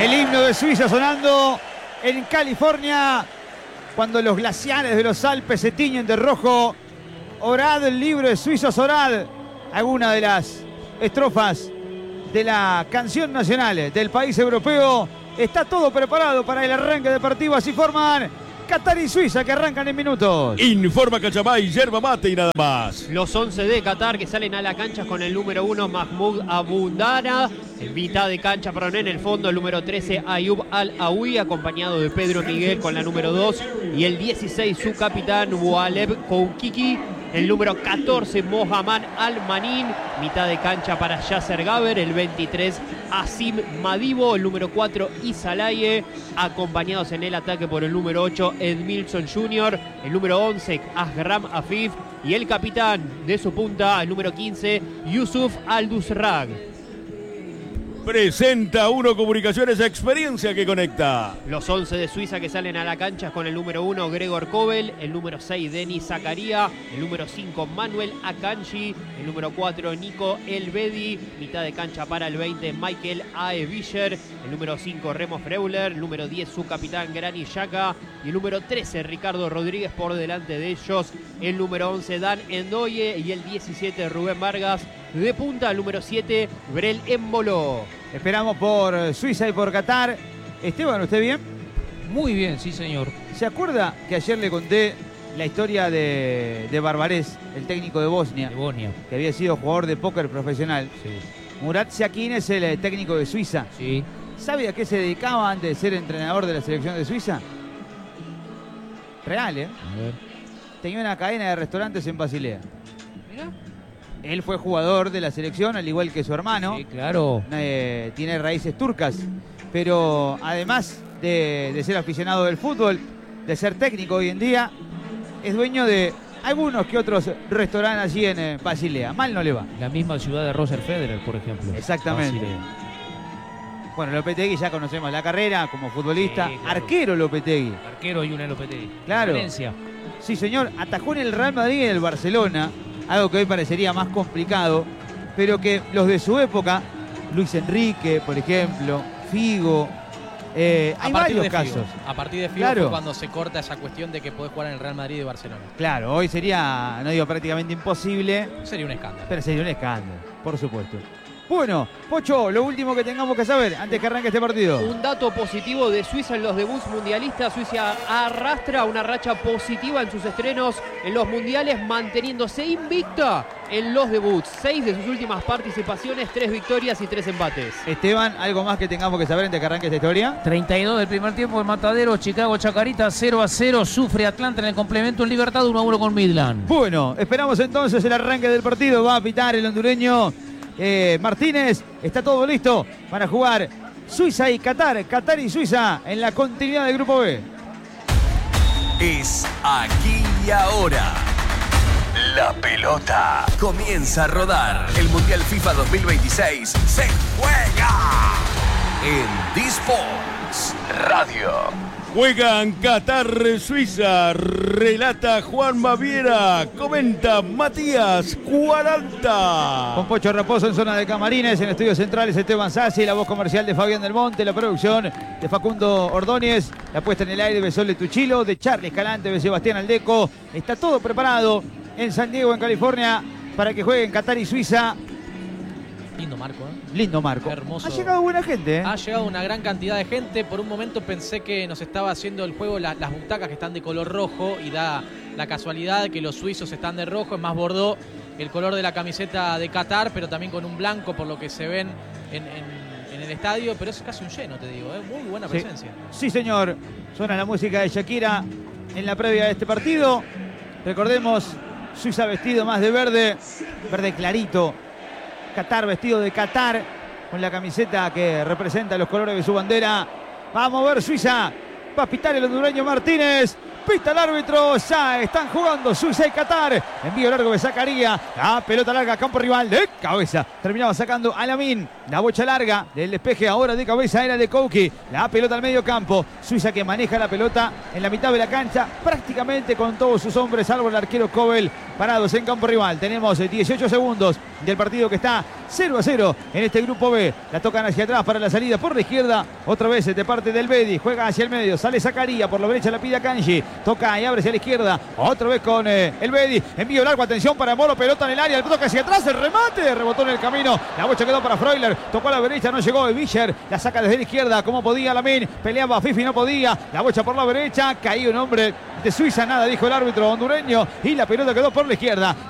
El himno de Suiza sonando en California cuando los glaciares de los Alpes se tiñen de rojo. Orad, el libro de suizos, orad. Alguna de las estrofas de la canción nacional del país europeo. Está todo preparado para el arranque deportivo. Así forman Qatar y Suiza, que arrancan en minutos. Informa Cachamay, yerba mate y nada más. Los 11 de Qatar que salen a la cancha con el número 1, Mahmoud Abundana. En mitad de cancha, perdón, en el fondo, el número 13, Ayub Al-Aoui, acompañado de Pedro Miguel con la número 2. Y el 16, su capitán, Mualeb Koukiki. El número 14, Mohamed Al-Manin. Mitad de cancha para Yasser Gaber. El 23, Asim Madibo. El número 4, Isalaye. Acompañados en el ataque por el número 8, Edmilson Jr. El número 11, Asgram Afif. Y el capitán de su punta, el número 15, Yusuf Al-Dusrag. Presenta Uno Comunicaciones, experiencia que conecta. Los 11 de Suiza que salen a la cancha con el número 1, Gregor Kobel. El número 6, Denis Zakaria. El número 5, Manuel Akanji. El número 4, Nico Elvedi. Mitad de cancha para el 20, Michael Aevischer. El número 5, Remo Freuler. El número 10, su capitán, Granit Xhaka. Y el número 13, Ricardo Rodríguez por delante de ellos. El número 11, Dan Endoye. Y el 17, Rubén Vargas. De punta, el número 7, Brel Embolo. Esperamos por Suiza y por Qatar. Esteban, ¿usted bien? Muy bien, sí, señor. ¿Se acuerda que ayer le conté la historia de Barbarés, el técnico de Bosnia? De Bosnia. Que había sido jugador de póker profesional. Sí. Murat Yakin es el técnico de Suiza. Sí. ¿Sabe a qué se dedicaba antes de ser entrenador de la selección de Suiza? Real, ¿eh? A ver. Tenía una cadena de restaurantes en Basilea. Mira. Él fue jugador de la selección, al igual que su hermano. Sí, claro. Tiene raíces turcas. Pero además de ser aficionado del fútbol, de ser técnico hoy en día, es dueño de algunos que otros restaurantes allí en Basilea. Mal no le va. La misma ciudad de Roger Federer, por ejemplo. Exactamente. Basilea. Bueno, Lopetegui ya conocemos la carrera como futbolista. Sí, claro. Arquero Lopetegui. Arquero y una Lopetegui. Claro. Valencia. Sí, señor. Atajó en el Real Madrid y en el Barcelona. Algo que hoy parecería más complicado, pero que los de su época, Luis Enrique, por ejemplo, Figo, hay varios casos. A partir de Figo Claro. fue cuando se corta esa cuestión de que podés jugar en el Real Madrid y Barcelona. Claro, hoy sería, no digo prácticamente imposible, Sería un escándalo. pero sería un escándalo, por supuesto. Bueno, Pocho, lo último que tengamos que saber antes que arranque este partido. Un dato positivo de Suiza en los debuts mundialistas. Suiza arrastra una racha positiva en sus estrenos en los mundiales, manteniéndose invicta en los debuts. 6 de sus últimas participaciones, 3 victorias y 3 empates. Esteban, ¿algo más que tengamos que saber antes que arranque esta historia? 32 del primer tiempo de Matadero, Chicago Chacarita 0-0, sufre Atlanta en el complemento en Libertad 1-1 con Midland. Bueno, esperamos entonces el arranque del partido. Va a pitar el hondureño Martínez. Está todo listo para jugar Suiza y Qatar. Qatar y Suiza en la continuidad del Grupo B. Es aquí y ahora. La pelota comienza a rodar. El Mundial FIFA 2026 se juega en D-Sports Radio. Juegan Qatar, Suiza. Relata Juan Baviera. Comenta Matías 40. Con Pocho Raposo en zona de camarines, en estudios centrales Esteban Sassi, la voz comercial de Fabián Del Monte, la producción de Facundo Ordóñez, la puesta en el aire de Sole Tuchilo, de Charlie Escalante, de Sebastián Aldeco. Está todo preparado en San Diego, en California, para que jueguen Qatar y Suiza. Lindo marco, ¿eh? Lindo marco. Hermoso. Ha llegado buena gente, ¿eh? Ha llegado una gran cantidad de gente. Por un momento pensé que nos estaba haciendo el juego las butacas que están de color rojo y da la casualidad que los suizos están de rojo. Es más bordó el color de la camiseta de Qatar, pero también con un blanco por lo que se ven en el estadio. Pero es casi un lleno, te digo, ¿eh? Muy buena presencia. Sí, señor. Suena la música de Shakira en la previa de este partido. Recordemos, Suiza vestido más de verde, verde clarito. Qatar vestido de Qatar, con la camiseta que representa los colores de su bandera. Vamos a ver Suiza. Va a pitar el hondureño Martínez. Pita el árbitro. Ya están jugando Suiza y Qatar. Envío largo de Zakaria. La pelota larga, campo rival de cabeza. Terminaba sacando a Lamin. La bocha larga del despeje ahora de cabeza era de Kouki. La pelota al medio campo. Suiza que maneja la pelota en la mitad de la cancha. Prácticamente con todos sus hombres, salvo el arquero Kobel, parados en campo rival. Tenemos 18 segundos del partido que está 0-0 en este grupo B. La tocan hacia atrás para la salida por la izquierda. Otra vez de parte del Bedi. Juega hacia el medio. Sale Zacarías. Por la derecha la pide a Kanji. Toca y abre hacia la izquierda. Otra vez con el Bedi. Envío largo. Atención para Moro. Pelota en el área. El toque hacia atrás. El remate. Rebotó en el camino. La bocha quedó para Freuler. Tocó a la derecha. No llegó. Vilcher la saca desde la izquierda. Como podía Lamin. Peleaba Fifi. No podía. La bocha por la derecha. Caía un hombre de Suiza. Nada dijo el árbitro hondureño. Y la pelota quedó por la izquierda.